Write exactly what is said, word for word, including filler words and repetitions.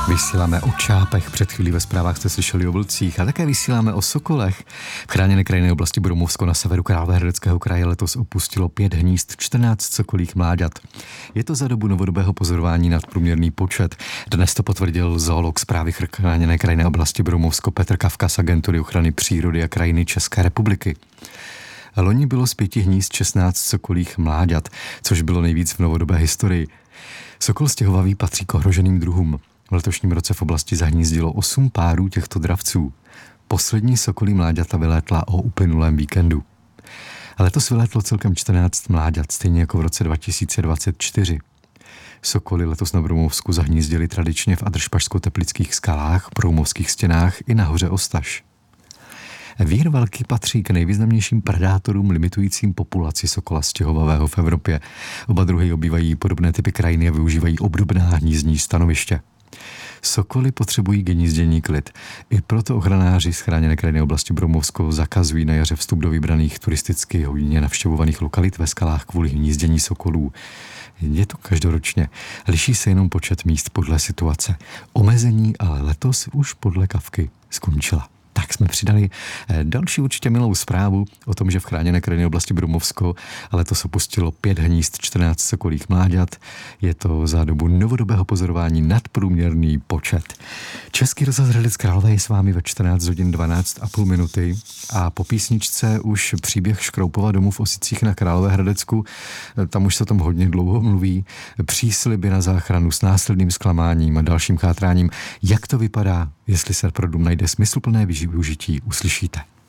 Vysíláme o čápech, před chvílí ve zprávách jste slyšeli o vlcích a také vysíláme o sokolech. V chráněné krajinné oblasti Bromovsko na severu Královéhradeckého kraje letos opustilo pět hnízd, čtrnáct sokolích mláďat. Je to za dobu novodobého pozorování nadprůměrný počet. Dnes to potvrdil zoolog správy chráněné krajinné oblasti Bromovsko Petr Kavka z Agentury ochrany přírody a krajiny České republiky. Loni bylo z pěti hnízd šestnáct sokolích mláďat, což bylo nejvíc v novodobé historii. Sokol stěhovavý patří k ohroženým druhům. V letošním roce v oblasti zahnízdilo osm párů těchto dravců. Poslední sokolí mláďata vylétla o uplynulém víkendu. Letos vylétlo celkem čtrnáct mláďat, stejně jako v roce dva tisíce dvacet čtyři. Sokoly letos na Bromovsku zahnízdili tradičně v Adršpašsko-Teplických skalách, Broumovských stěnách i na hoře Ostaš. Vír velký patří k nejvýznamnějším predátorům limitujícím populaci sokola stěhovavého v Evropě. Oba druhy obývají podobné typy krajiny a využívají obdobná hnízdní stanoviště. Sokoly potřebují k hnízdění klid. I proto ochranáři z chráněné krajinné oblasti Bromovsko zakazují na jaře vstup do vybraných turisticky hodně navštěvovaných lokalit ve skalách kvůli hnízdění sokolů. Je to každoročně. Liší se jenom počet míst podle situace. Omezení ale letos už podle Kavky skončila. Tak jsme přidali další určitě milou zprávu o tom, že v chráněné krajinné oblasti Bromovsko letos opustilo pět hnízd, čtrnáct sokolích mláďat. Je to za dobu novodobého pozorování nadprůměrný počet. Český rozhlas Hradec Králové je s vámi ve čtrnáct hodin dvanáct a půl minuty a po písničce už příběh Škroupova domu v Osicích na Královéhradecku. Tam už se o tom hodně dlouho mluví. Přísliby na záchranu s následným zklamáním a dalším chátráním. Jak to vypadá, jestli se pro dům najde smysluplné využití, uslyšíte.